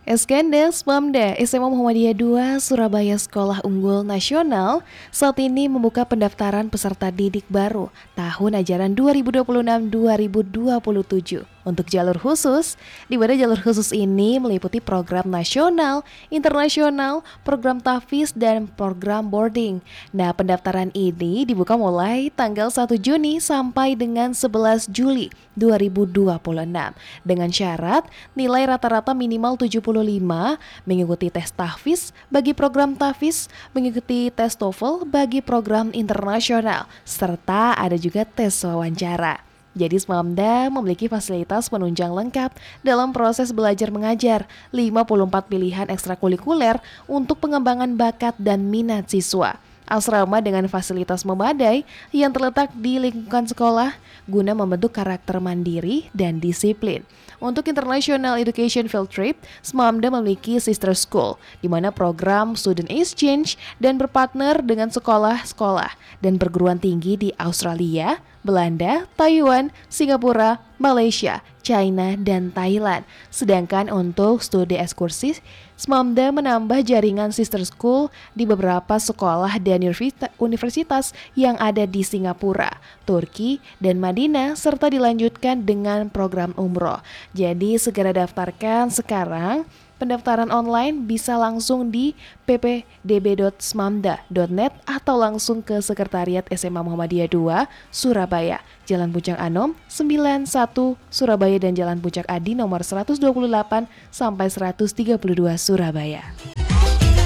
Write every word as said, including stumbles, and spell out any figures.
Eskendes Pamda S M A Muhammadiyah dua Surabaya Sekolah Unggul Nasional saat ini membuka pendaftaran peserta didik baru tahun ajaran dua ribu dua puluh enam dua ribu dua puluh tujuh untuk jalur khusus, di mana jalur khusus ini meliputi program nasional, internasional, program tahfiz, dan program boarding. Nah, pendaftaran ini dibuka mulai tanggal satu Juni sampai dengan sebelas Juli dua ribu dua puluh enam dengan syarat nilai rata-rata minimal tujuh puluh lima, mengikuti tes tahfiz bagi program tahfiz, mengikuti tes TOEFL bagi program internasional, serta ada juga tes wawancara. Jadi Smamda memiliki fasilitas penunjang lengkap dalam proses belajar mengajar, lima puluh empat pilihan ekstrakurikuler untuk pengembangan bakat dan minat siswa. Asrama dengan fasilitas memadai yang terletak di lingkungan sekolah guna membentuk karakter mandiri dan disiplin. Untuk International Education Field Trip, Smamda memiliki sister school, di mana program student exchange dan berpartner dengan sekolah-sekolah dan perguruan tinggi di Australia, Belanda, Taiwan, Singapura, Malaysia, China, dan Thailand. Sedangkan untuk studi ekskursi, Smamda menambah jaringan sister school di beberapa sekolah dan universitas yang ada di Singapura, Turki, dan Madinah, serta dilanjutkan dengan program umroh. Jadi segera daftarkan sekarang. Pendaftaran online bisa langsung di p p d b dot smamda dot net atau langsung ke Sekretariat S M A Muhammadiyah dua Surabaya, Jalan Puncak Anom sembilan satu Surabaya dan Jalan Puncak Adi nomor seratus dua puluh delapan sampai seratus tiga puluh dua Surabaya.